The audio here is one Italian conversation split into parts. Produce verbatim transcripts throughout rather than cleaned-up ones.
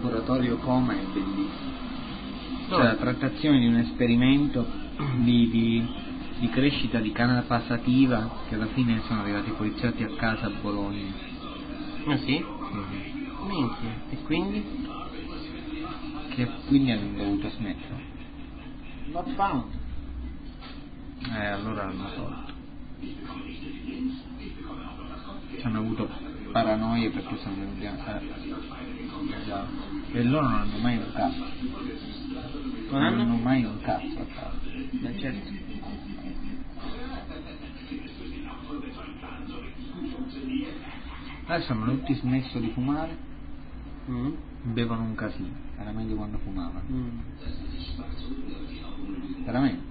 laboratorio coma è bellissimo. Cioè la trattazione di un esperimento di, di, di crescita di canapa sativa, che alla fine sono arrivati i poliziotti a casa a Bologna. Ah sì? Mm-hmm. Minchia. E quindi? Che quindi hanno dovuto smettere. Not found. Eh, allora l'hanno tolto. Hanno avuto paranoie perché sono venuti a... Eh, e loro non hanno mai un cazzo. Non Non hanno? hanno mai un cazzo a casa. Ma certo. Adesso hanno tutti smesso di fumare, Mm. bevono un casino. Era meglio quando fumavano. Mm. Veramente.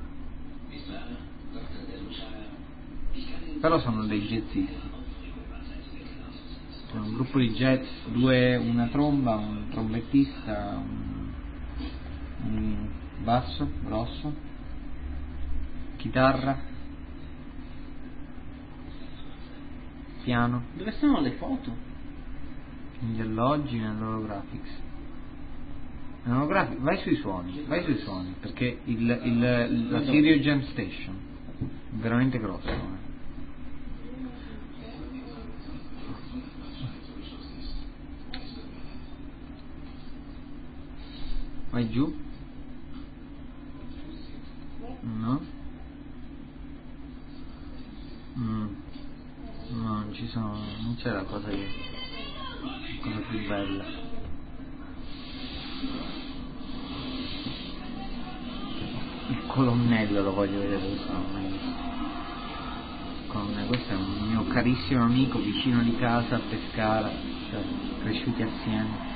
Però sono dei jazzisti. Sono un gruppo di jazz, due, una tromba, un trombettista, un, un basso grosso, chitarra, piano, Dove sono le foto? negli alloggi, nell'holographics. Nell'holographics, vai sui suoni, vai sui suoni, perché il, il, la Stereo Jam Station è veramente grosso. Eh. Vai giù? No? Mm. No, non ci sono, non c'è la cosa che, la cosa più bella. Il colonnello lo voglio vedere questo, non mai visto. Colonnello, questo è un mio carissimo amico vicino di casa a Pescara, cioè cresciuti assieme.